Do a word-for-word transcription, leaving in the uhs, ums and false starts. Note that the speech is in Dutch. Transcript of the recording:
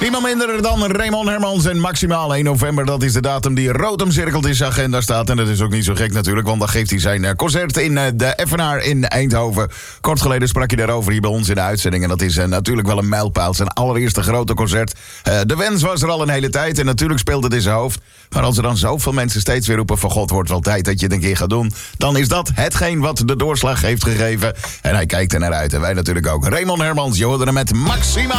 Niemand minder dan Raymond Hermans en maximaal één november. Dat is de datum die rood omcirkeld in zijn agenda staat. En dat is ook niet zo gek natuurlijk, want dan geeft hij zijn concert in de Effenaar in Eindhoven. Kort geleden sprak je daarover hier bij ons in de uitzending. En dat is uh, natuurlijk wel een mijlpaal. Zijn allereerste grote concert. Uh, de wens was er al een hele tijd en natuurlijk speelt het in zijn hoofd. Maar als er dan zoveel mensen steeds weer roepen van God, wordt wel tijd dat je het een keer gaat doen, dan is dat hetgeen wat de doorslag heeft gegeven. En hij kijkt er naar uit en wij natuurlijk ook. Raymond Hermans, je hoorde hem met maximaal.